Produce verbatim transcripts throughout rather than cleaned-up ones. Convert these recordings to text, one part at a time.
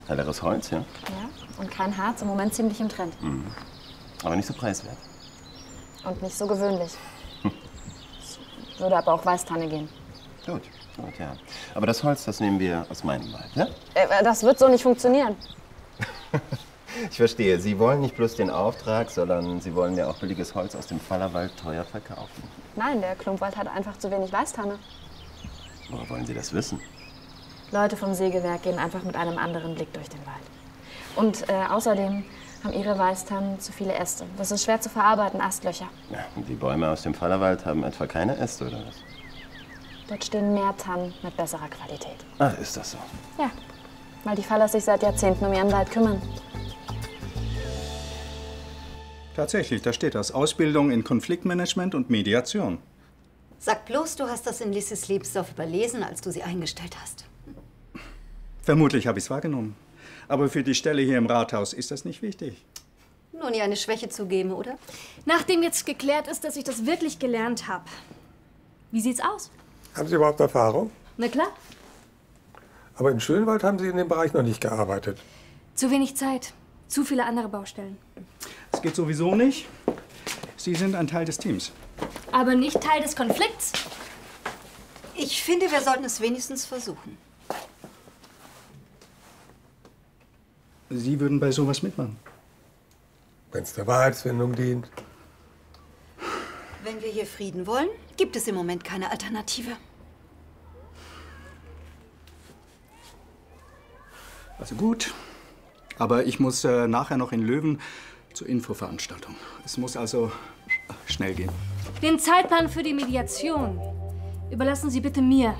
Helleres Holz, ja? Ja, und kein Harz, im Moment ziemlich im Trend. Mhm. Aber nicht so preiswert. Und nicht so gewöhnlich. Hm. Würde aber auch Weißtanne gehen. Gut, gut, ja. Aber das Holz, das nehmen wir aus meinem Wald, ja? Äh, das wird so nicht funktionieren. Ich verstehe. Sie wollen nicht bloß den Auftrag, sondern Sie wollen mir auch billiges Holz aus dem Fallerwald teuer verkaufen. Nein, der Klumpwald hat einfach zu wenig Weißtanne. Woher wollen Sie das wissen? Leute vom Sägewerk gehen einfach mit einem anderen Blick durch den Wald. Und äh, außerdem haben ihre Weißtannen zu viele Äste. Das ist schwer zu verarbeiten, Astlöcher. Ja, und die Bäume aus dem Fallerwald haben etwa keine Äste, oder was? Dort stehen mehr Tannen mit besserer Qualität. Ach, ist das so? Ja, weil die Fallers sich seit Jahrzehnten um ihren Wald kümmern. Tatsächlich, da steht das. Ausbildung in Konfliktmanagement und Mediation. Sag bloß, du hast das in Lisses Lebenslauf überlesen, als du sie eingestellt hast. Vermutlich habe ich es wahrgenommen. Aber für die Stelle hier im Rathaus ist das nicht wichtig. Nur nie eine Schwäche zugeben, oder? Nachdem jetzt geklärt ist, dass ich das wirklich gelernt habe. Wie sieht's aus? Haben Sie überhaupt Erfahrung? Na klar. Aber in Schönwald haben Sie in dem Bereich noch nicht gearbeitet. Zu wenig Zeit. Zu viele andere Baustellen. Das geht sowieso nicht. Sie sind ein Teil des Teams. Aber nicht Teil des Konflikts. Ich finde, wir sollten es wenigstens versuchen. Sie würden bei sowas mitmachen? Wenn es der Wahrheitsfindung dient. Wenn wir hier Frieden wollen, gibt es im Moment keine Alternative. Also gut. Aber ich muss äh, nachher noch in Löwen zur Infoveranstaltung. Es muss also schnell gehen. Den Zeitplan für die Mediation überlassen Sie bitte mir.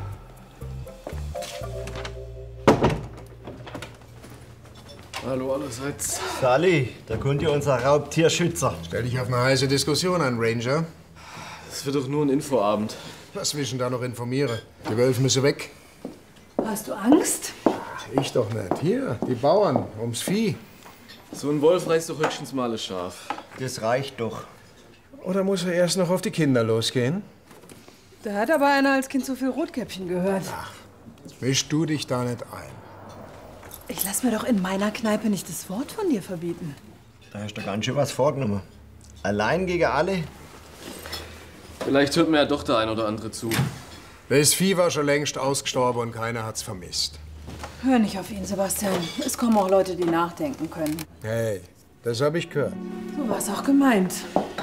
Hallo allerseits. Sally, da kommt ja unser Raubtierschützer. Stell dich auf eine heiße Diskussion an, Ranger. Das wird doch nur ein Infoabend. Was will ich denn da noch informieren? Die Wölfe müssen weg. Hast du Angst? Ach, ich doch nicht. Hier, die Bauern, ums Vieh. So ein Wolf reißt doch höchstens mal alles scharf. Das reicht doch. Oder muss er erst noch auf die Kinder losgehen? Da hat aber einer als Kind so viel Rotkäppchen gehört. Ach, misch du dich da nicht ein. Ich lass mir doch in meiner Kneipe nicht das Wort von dir verbieten. Da hast du ganz schön was vorgenommen. Allein gegen alle? Vielleicht hört mir ja doch der ein oder andere zu. Das Vieh war schon längst ausgestorben und keiner hat's vermisst. Hör nicht auf ihn, Sebastian. Es kommen auch Leute, die nachdenken können. Hey, das hab ich gehört. So war's auch gemeint.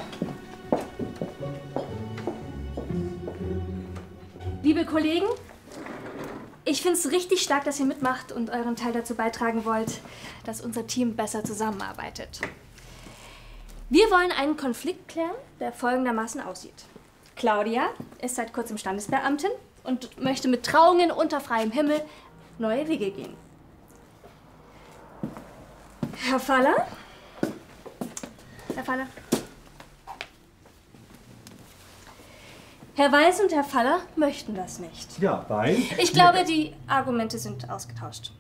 Liebe Kollegen, ich finde es richtig stark, dass ihr mitmacht und euren Teil dazu beitragen wollt, dass unser Team besser zusammenarbeitet. Wir wollen einen Konflikt klären, der folgendermaßen aussieht. Claudia ist seit kurzem Standesbeamtin und möchte mit Trauungen unter freiem Himmel neue Wege gehen. Herr Faller? Herr Faller? Herr Weiß und Herr Faller möchten das nicht. Ja, weil? Ich glaube, die Argumente sind ausgetauscht.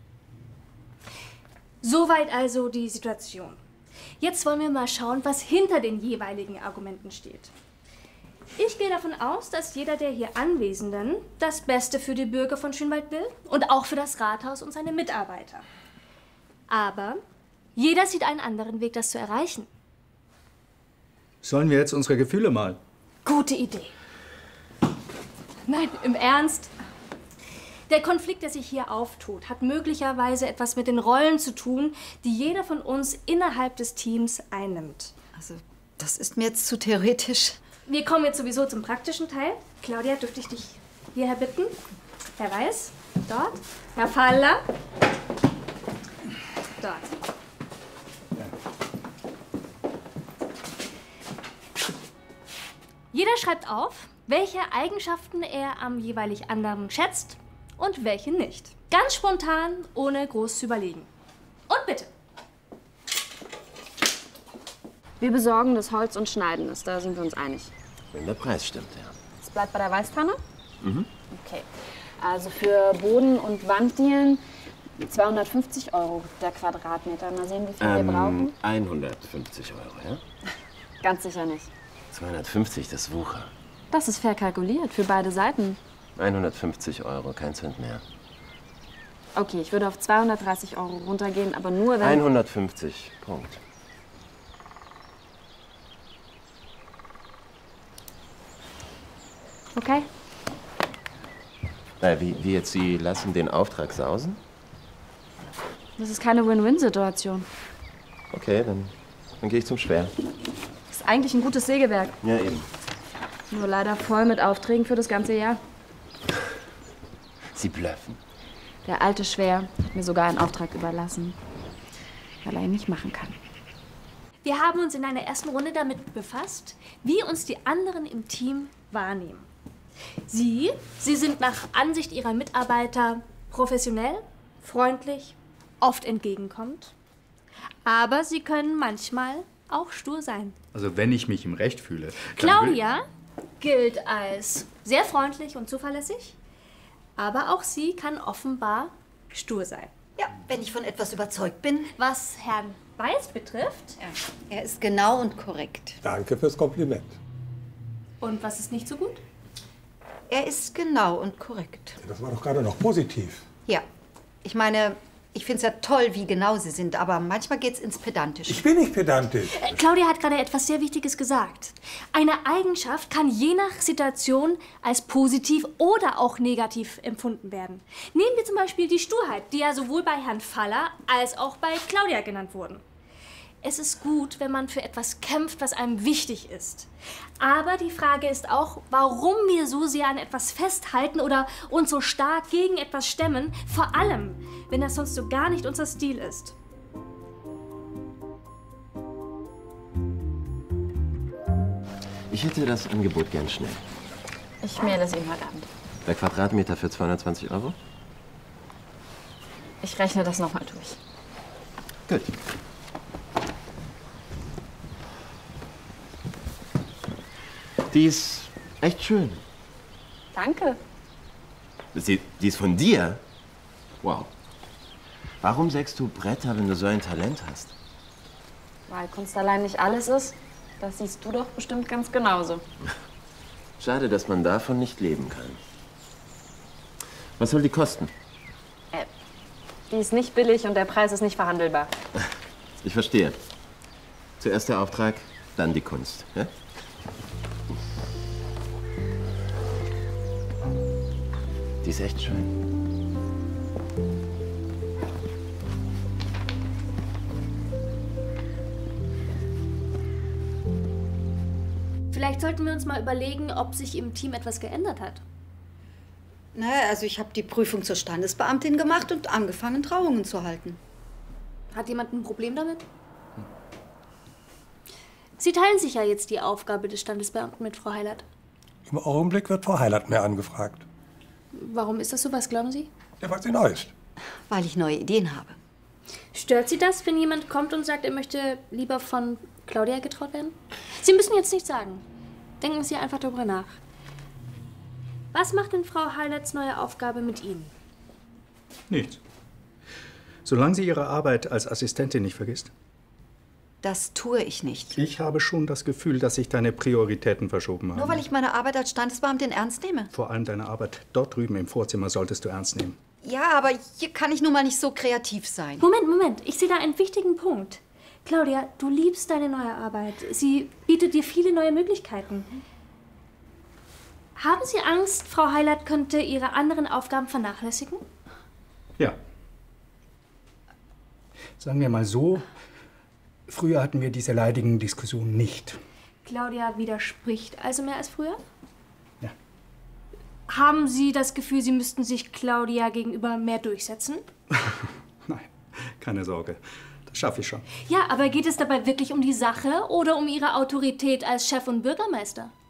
Soweit also die Situation. Jetzt wollen wir mal schauen, was hinter den jeweiligen Argumenten steht. Ich gehe davon aus, dass jeder der hier Anwesenden das Beste für die Bürger von Schönwald will und auch für das Rathaus und seine Mitarbeiter. Aber jeder sieht einen anderen Weg, das zu erreichen. Sollen wir jetzt unsere Gefühle malen? Gute Idee. Nein, im Ernst. Der Konflikt, der sich hier auftut, hat möglicherweise etwas mit den Rollen zu tun, die jeder von uns innerhalb des Teams einnimmt. Also, das ist mir jetzt zu theoretisch. Wir kommen jetzt sowieso zum praktischen Teil. Claudia, dürfte ich dich hierher bitten? Herr Weiß, dort. Herr Faller, dort. Jeder schreibt auf, welche Eigenschaften er am jeweilig anderen schätzt und welche nicht. Ganz spontan, ohne groß zu überlegen. Und bitte. Wir besorgen das Holz und schneiden es, da sind wir uns einig. Wenn der Preis stimmt, ja. Es bleibt bei der Weißtanne? Mhm. Okay. Also für Boden- und Wanddielen zweihundertfünfzig Euro der Quadratmeter. Mal sehen, wie viel Ähm, wir brauchen. hundertfünfzig Euro, ja? Ganz sicher nicht. zweihundertfünfzig, das Wucher. Das ist fair kalkuliert für beide Seiten. hundertfünfzig Euro, kein Cent mehr. Okay, ich würde auf zweihundertdreißig Euro runtergehen, aber nur wenn... hundertfünfzig, Punkt. Okay. Äh, wie, wie jetzt, Sie lassen den Auftrag sausen? Das ist keine Win-Win-Situation. Okay, dann, dann gehe ich zum Schwer. Das ist eigentlich ein gutes Sägewerk. Ja, eben. Nur leider voll mit Aufträgen für das ganze Jahr. Sie bluffen. Der alte Schwer hat mir sogar einen Auftrag überlassen, weil er ihn nicht machen kann. Wir haben uns in einer ersten Runde damit befasst, wie uns die anderen im Team wahrnehmen. Sie, Sie sind nach Ansicht Ihrer Mitarbeiter professionell, freundlich, oft entgegenkommend. Aber Sie können manchmal auch stur sein. Also wenn ich mich im Recht fühle. dann Claudia gilt als sehr freundlich und zuverlässig. Aber auch sie kann offenbar stur sein. Ja, wenn ich von etwas überzeugt bin. Was Herrn Weiß betrifft. Ja, er ist genau und korrekt. Danke fürs Kompliment. Und was ist nicht so gut? Er ist genau und korrekt. Das war doch gerade noch positiv. Ja, ich meine, ich finde es ja toll, wie genau Sie sind, aber manchmal geht's ins Pedantische. Ich bin nicht pedantisch. Äh, Claudia hat gerade etwas sehr Wichtiges gesagt. Eine Eigenschaft kann je nach Situation als positiv oder auch negativ empfunden werden. Nehmen wir zum Beispiel die Sturheit, die ja sowohl bei Herrn Faller als auch bei Claudia genannt wurden. Es ist gut, wenn man für etwas kämpft, was einem wichtig ist. Aber die Frage ist auch, warum wir so sehr an etwas festhalten oder uns so stark gegen etwas stemmen, vor allem, wenn das sonst so gar nicht unser Stil ist. Ich hätte das Angebot gern schnell. Ich maile es Ihnen heute Abend. Der Quadratmeter für zweihundertzwanzig Euro? Ich rechne das nochmal durch. Gut. Die ist echt schön. Danke. Sie, die ist von dir? Wow. Warum sägst du Bretter, wenn du so ein Talent hast? Weil Kunst allein nicht alles ist. Das siehst du doch bestimmt ganz genauso. Schade, dass man davon nicht leben kann. Was soll die kosten? Äh, die ist nicht billig und der Preis ist nicht verhandelbar. Ich verstehe. Zuerst der Auftrag, dann die Kunst. Ja? Die ist echt schön. Vielleicht sollten wir uns mal überlegen, ob sich im Team etwas geändert hat. Naja, also ich habe die Prüfung zur Standesbeamtin gemacht und angefangen, Trauungen zu halten. Hat jemand ein Problem damit? Sie teilen sich ja jetzt die Aufgabe des Standesbeamten mit Frau Heilert. Im Augenblick wird Frau Heilert mehr angefragt. Warum ist das so? Was glauben Sie? Ja, weil sie neu ist. Weil ich neue Ideen habe. Stört Sie das, wenn jemand kommt und sagt, er möchte lieber von Claudia getraut werden? Sie müssen jetzt nichts sagen. Denken Sie einfach darüber nach. Was macht denn Frau Heilerts neue Aufgabe mit Ihnen? Nichts. Solange sie ihre Arbeit als Assistentin nicht vergisst. Das tue ich nicht. Ich habe schon das Gefühl, dass sich deine Prioritäten verschoben haben. Nur weil ich meine Arbeit als Standesbeamtin ernst nehme. Vor allem deine Arbeit dort drüben im Vorzimmer solltest du ernst nehmen. Ja, aber hier kann ich nun mal nicht so kreativ sein. Moment, Moment. Ich sehe da einen wichtigen Punkt. Claudia, du liebst deine neue Arbeit. Sie bietet dir viele neue Möglichkeiten. Haben Sie Angst, Frau Heilert könnte ihre anderen Aufgaben vernachlässigen? Ja. Sagen wir mal so, früher hatten wir diese leidigen Diskussionen nicht. Claudia widerspricht also mehr als früher? Ja. Haben Sie das Gefühl, Sie müssten sich Claudia gegenüber mehr durchsetzen? Nein, keine Sorge. Das schaffe ich schon. Ja, aber geht es dabei wirklich um die Sache oder um Ihre Autorität als Chef und Bürgermeister?